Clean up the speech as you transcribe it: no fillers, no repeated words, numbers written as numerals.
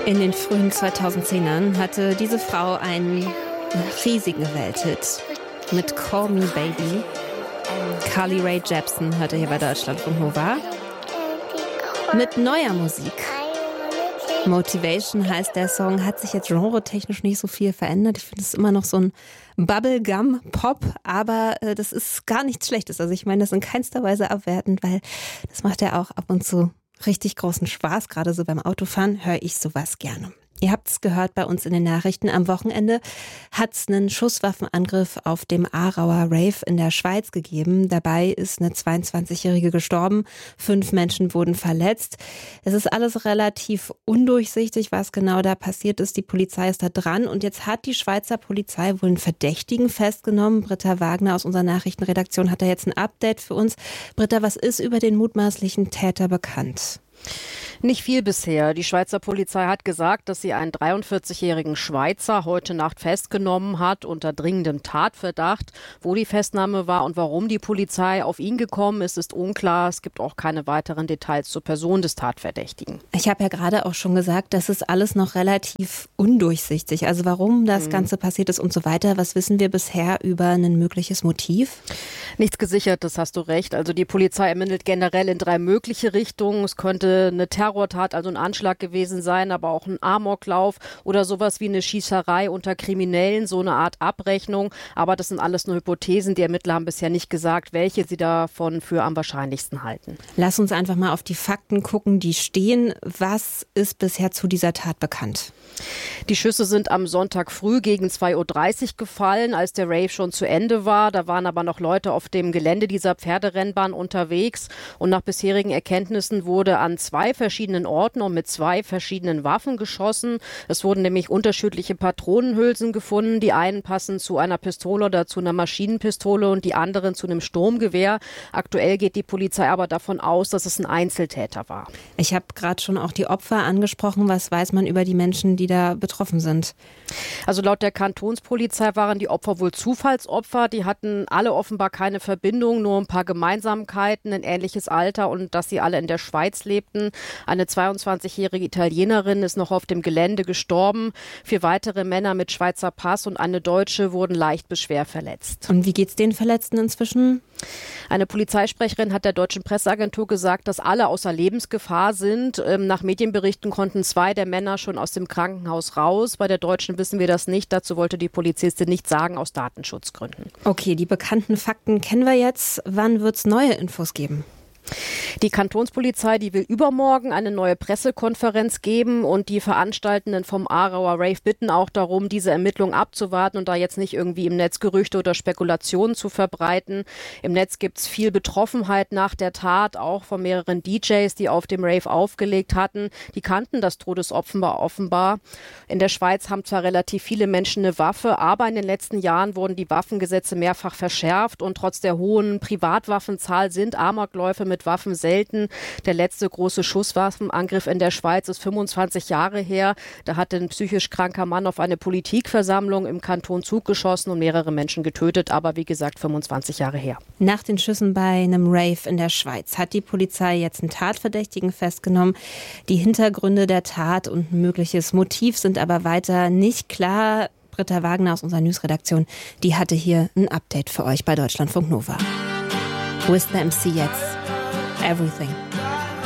In den frühen 2010ern hatte diese Frau einen riesigen Welthit mit Call Me Baby. Carly Rae Jepsen hörte hier bei Deutschlandfunk Nova. Mit neuer Musik. Motivation heißt der Song, hat sich jetzt genre-technisch nicht so viel verändert. Ich finde es immer noch so ein Bubblegum-Pop, aber das ist gar nichts Schlechtes. Also ich meine das in keinster Weise abwertend, weil das macht ja auch ab und zu richtig großen Spaß. Gerade so beim Autofahren höre ich sowas gerne. Ihr habt es gehört bei uns in den Nachrichten. Am Wochenende hat es einen Schusswaffenangriff auf dem Aarauer Rave in der Schweiz gegeben. Dabei ist eine 22-Jährige gestorben. 5 Menschen wurden verletzt. Es ist alles relativ undurchsichtig, was genau da passiert ist. Die Polizei ist da dran. Und jetzt hat die Schweizer Polizei wohl einen Verdächtigen festgenommen. Britta Wagner aus unserer Nachrichtenredaktion hat da jetzt ein Update für uns. Britta, was ist über den mutmaßlichen Täter bekannt? Nicht viel bisher. Die Schweizer Polizei hat gesagt, dass sie einen 43-jährigen Schweizer heute Nacht festgenommen hat unter dringendem Tatverdacht. Wo die Festnahme war und warum die Polizei auf ihn gekommen ist, ist unklar. Es gibt auch keine weiteren Details zur Person des Tatverdächtigen. Ich habe ja gerade auch schon gesagt, das ist alles noch relativ undurchsichtig. Also warum das Ganze passiert ist und so weiter. Was wissen wir bisher über ein mögliches Motiv? Nichts Gesichertes, hast du recht. Also die Polizei ermittelt generell in 3 mögliche Richtungen. Es könnte eine Terrortat, also ein Anschlag gewesen sein, aber auch ein Amoklauf oder sowas wie eine Schießerei unter Kriminellen, so eine Art Abrechnung. Aber das sind alles nur Hypothesen. Die Ermittler haben bisher nicht gesagt, welche sie davon für am wahrscheinlichsten halten. Lass uns einfach mal auf die Fakten gucken, die stehen. Was ist bisher zu dieser Tat bekannt? Die Schüsse sind am Sonntag früh gegen 2:30 Uhr gefallen, als der Rave schon zu Ende war. Da waren aber noch Leute auf dem Gelände dieser Pferderennbahn unterwegs. Und nach bisherigen Erkenntnissen wurde an 2 verschiedenen Orten und mit 2 verschiedenen Waffen geschossen. Es wurden nämlich unterschiedliche Patronenhülsen gefunden. Die einen passen zu einer Pistole oder zu einer Maschinenpistole und die anderen zu einem Sturmgewehr. Aktuell geht die Polizei aber davon aus, dass es ein Einzeltäter war. Ich habe gerade schon auch die Opfer angesprochen. Was weiß man über die Menschen, die da betroffen sind? Also laut der Kantonspolizei waren die Opfer wohl Zufallsopfer. Die hatten alle offenbar keine Verbindung, nur ein paar Gemeinsamkeiten, ein ähnliches Alter und dass sie alle in der Schweiz lebten. Eine 22-jährige Italienerin ist noch auf dem Gelände gestorben. 4 weitere Männer mit Schweizer Pass und eine Deutsche wurden leicht bis schwer verletzt. Und wie geht's den Verletzten inzwischen? Eine Polizeisprecherin hat der deutschen Presseagentur gesagt, dass alle außer Lebensgefahr sind. Nach Medienberichten konnten 2 der Männer schon aus dem Krankenhaus raus. Bei der Deutschen wissen wir das nicht. Dazu wollte die Polizistin nichts sagen aus Datenschutzgründen. Okay, die bekannten Fakten kennen wir jetzt. Wann wird es neue Infos geben? Die Kantonspolizei, die will übermorgen eine neue Pressekonferenz geben und die Veranstaltenden vom Aarauer Rave bitten auch darum, diese Ermittlungen abzuwarten und da jetzt nicht irgendwie im Netz Gerüchte oder Spekulationen zu verbreiten. Im Netz gibt es viel Betroffenheit nach der Tat, auch von mehreren DJs, die auf dem Rave aufgelegt hatten. Die kannten das Todesopfer offenbar. In der Schweiz haben zwar relativ viele Menschen eine Waffe, aber in den letzten Jahren wurden die Waffengesetze mehrfach verschärft und trotz der hohen Privatwaffenzahl sind Amokläufe mit Waffen selten. Der letzte große Schusswaffenangriff in der Schweiz ist 25 Jahre her. Da hat ein psychisch kranker Mann auf eine Politikversammlung im Kanton Zug geschossen und mehrere Menschen getötet. Aber wie gesagt, 25 Jahre her. Nach den Schüssen bei einem Rave in der Schweiz hat die Polizei jetzt einen Tatverdächtigen festgenommen. Die Hintergründe der Tat und ein mögliches Motiv sind aber weiter nicht klar. Britta Wagner aus unserer Newsredaktion, die hatte hier ein Update für euch bei Deutschlandfunk Nova. Wo ist der MC jetzt? Everything.